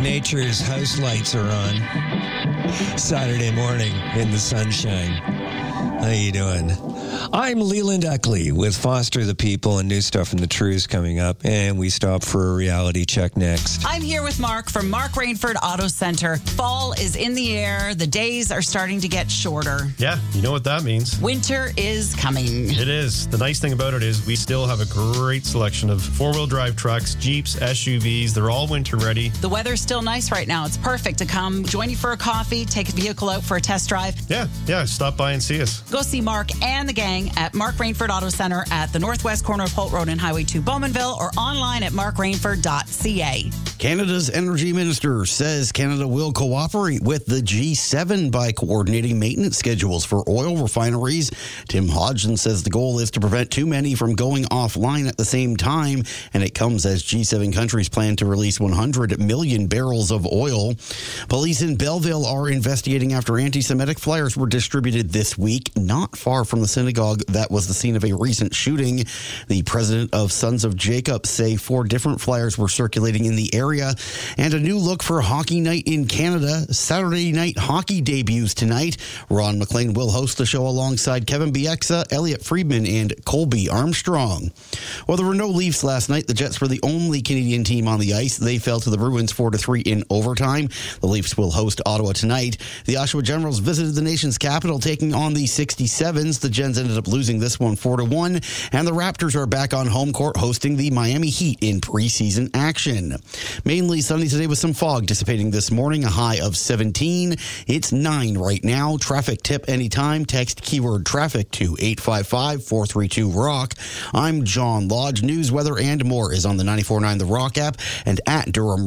Nature's house lights are on. Saturday morning in the sunshine. How you doing? I'm Leland Uckley with Foster the People and new stuff from the Trues coming up. And we stop for a reality check next. I'm here with Mark from Mark Rainford Auto Center. Fall is in the air. The days are starting to get shorter. Yeah, you know what that means. Winter is coming. It is. The nice thing about it is we still have a great selection of four-wheel drive trucks, Jeeps, SUVs. They're all winter ready. The weather's still nice right now. It's perfect to come join you for a coffee, take a vehicle out for a test drive. Yeah, stop by and see us. Go see Mark and the gang at Mark Rainford Auto Center at the northwest corner of Holt Road and Highway 2 Bowmanville or online at markrainford.ca. Canada's energy minister says Canada will cooperate with the G7 by coordinating maintenance schedules for oil refineries. Tim Hodgson says the goal is to prevent too many from going offline at the same time, and it comes as G7 countries plan to release 100 million barrels of oil. Police in Belleville are investigating after anti-Semitic flyers were distributed this week, not far from the synagogue that was the scene of a recent shooting. The president of Sons of Jacob say 4 different flyers were circulating in the area. And a new look for Hockey Night in Canada. Saturday night hockey debuts tonight. Ron McLean will host the show alongside Kevin Bieksa, Elliot Friedman, and Colby Armstrong. Well, there were no Leafs last night. The Jets were the only Canadian team on the ice. They fell to the Bruins 4-3 in overtime. The Leafs will host Ottawa tonight. The Oshawa Generals visited the nation's capital, taking on the 67s. The Gens ended up losing this one 4-1, and the Raptors are back on home court hosting the Miami Heat in preseason action. Mainly sunny today with some fog dissipating this morning, a high of 17. It's 9 right now. Traffic tip anytime. Text keyword traffic to 855-432-ROCK. I'm John Lodge. News, weather, and more is on the 94.9 The Rock app and at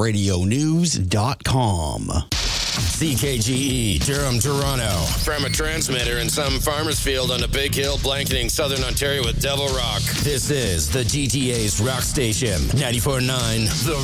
DurhamRadioNews.com. CKGE, Durham, Toronto. From a transmitter in some farmer's field on a big hill blanketing southern Ontario with Devil Rock. This is the GTA's rock station, 94.9 The